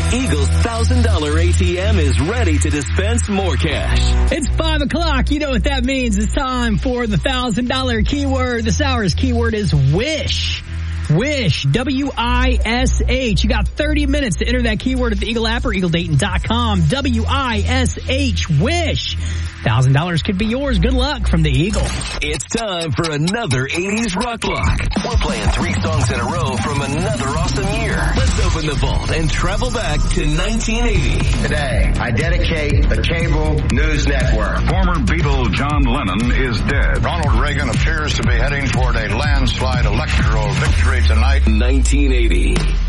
Eagle's $1,000 ATM is ready to dispense more cash. It's 5 o'clock. You know what that means. It's time for the $1,000 keyword. This hour's keyword is wish. Wish. W-I-S-H. You got 30 minutes to enter that keyword at the Eagle app or EagleDayton.com. W-I-S-H. Wish. $1,000 could be yours. Good luck from the Eagle. It's time for another 80s rock block. We're playing 3 songs in a row from another awesome year. Let's open the vault and travel back to 1980. Today, I dedicate the cable news network. Former Beatle John Lennon is dead. Ronald Reagan appears to be heading toward a landslide electoral victory tonight. 1980.